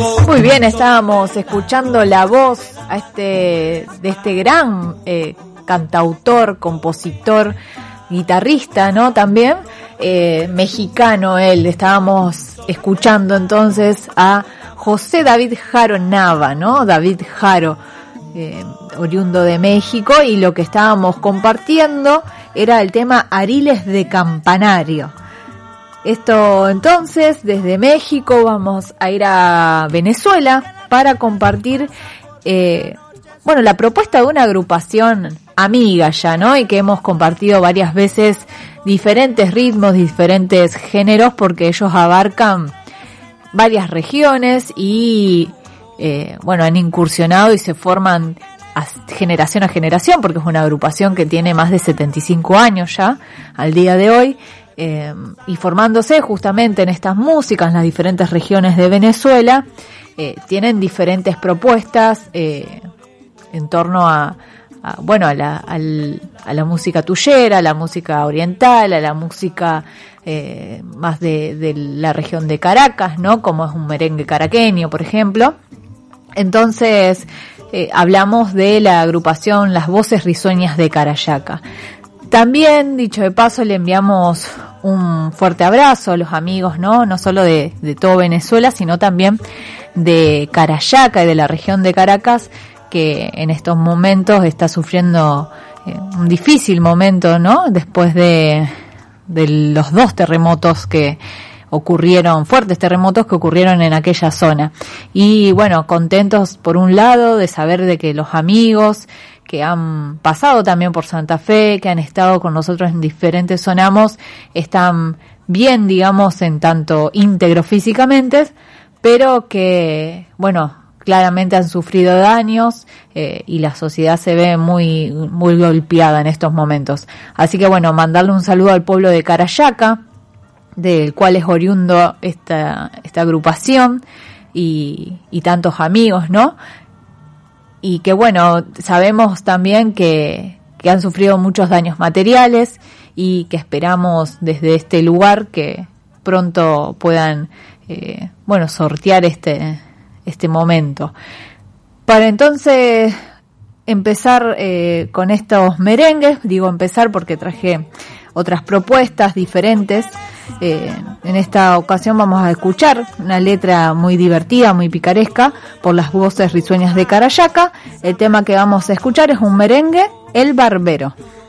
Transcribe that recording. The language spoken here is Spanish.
Muy bien, estábamos escuchando la voz de este gran cantautor, compositor, guitarrista, ¿no? También mexicano él. Estábamos escuchando entonces a José David Jaro Nava, ¿no? David Jaro, oriundo de México, y lo que estábamos compartiendo era el tema Ariles de Campanario. Esto entonces, desde México vamos a ir a Venezuela para compartir, la propuesta de una agrupación amiga ya, ¿no? Y que hemos compartido varias veces diferentes ritmos, diferentes géneros, porque ellos abarcan varias regiones y, han incursionado y se forman generación a generación, porque es una agrupación que tiene más de 75 años ya, al día de hoy. Y formándose justamente en estas músicas en las diferentes regiones de Venezuela, tienen diferentes propuestas en torno a la música tuyera, a la música oriental, a la música más de la región de Caracas, ¿no? Como es un merengue caraqueño, por ejemplo. Entonces, hablamos de la agrupación Las Voces Risueñas de Carayaca. También, dicho de paso, le enviamos un fuerte abrazo a los amigos, no solo de todo Venezuela, sino también de Carayaca y de la región de Caracas, que en estos momentos está sufriendo un difícil momento, ¿no? Después de los dos terremotos que ocurrieron, fuertes terremotos que ocurrieron en aquella zona. Y bueno, contentos por un lado de saber de que los amigos que han pasado también por Santa Fe, que han estado con nosotros en diferentes sonamos, están bien, digamos, en tanto íntegros físicamente, pero que, claramente han sufrido daños y la sociedad se ve muy, muy golpeada en estos momentos. Así que mandarle un saludo al pueblo de Carayaca, del cual es oriundo esta agrupación y tantos amigos, ¿no? Y que sabemos también que han sufrido muchos daños materiales y que esperamos desde este lugar que pronto puedan, sortear este momento. Para entonces empezar con estos merengues, digo empezar porque traje otras propuestas diferentes. En esta ocasión vamos a escuchar una letra muy divertida, muy picaresca, por Las Voces Risueñas de Carayaca. El tema que vamos a escuchar es un merengue, El Barbero.